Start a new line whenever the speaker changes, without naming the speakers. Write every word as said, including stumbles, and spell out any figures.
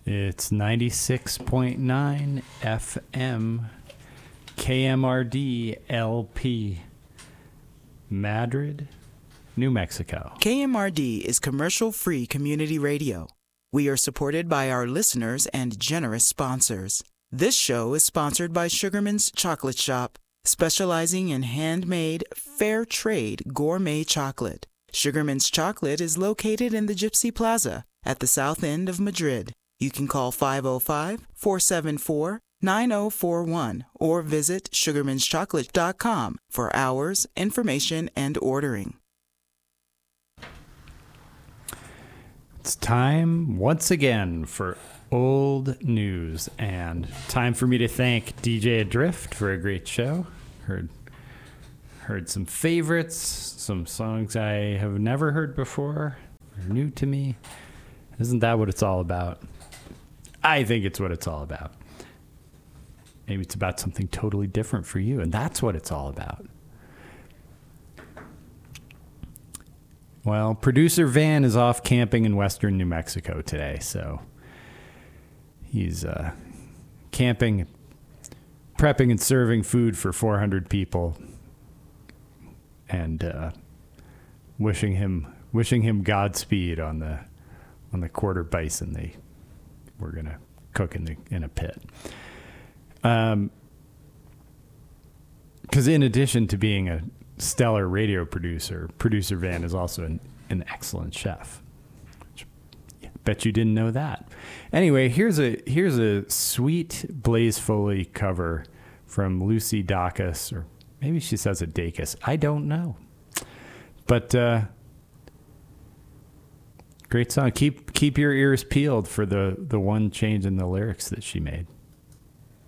It's ninety-six point nine F M, K M R D L P, Madrid, New Mexico.
K M R D is commercial-free community radio. We are supported by our listeners and generous sponsors. This show is sponsored by Sugarman's Chocolate Shop, specializing in handmade, fair trade gourmet chocolate. Sugarman's Chocolate is located in the Gypsy Plaza at the south end of Madrid. You can call five oh five, four seven four, nine oh four one or visit sugarmans chocolate dot com for hours, information, and ordering.
It's time once again for old news, and time for me to thank D J Adrift for a great show. Heard heard some favorites, some songs I have never heard before, are new to me. Isn't that what it's all about? I think it's what it's all about. Maybe it's about something totally different for you, and that's what it's all about. Well, producer Van is off camping in western New Mexico today, so he's uh, camping, prepping and serving food for four hundred people, and uh, wishing him wishing him Godspeed on the on the quarter bison they were gonna cook in the in a pit. Um, because in addition to being a stellar radio producer, producer Van is also an, an excellent chef. Which, yeah, bet you didn't know that. Anyway, here's a here's a sweet Blaze Foley cover from Lucy Dacus, or maybe she says a Dacus. I don't know. But uh, great song. Keep keep your ears peeled for the, the one change in the lyrics that she made.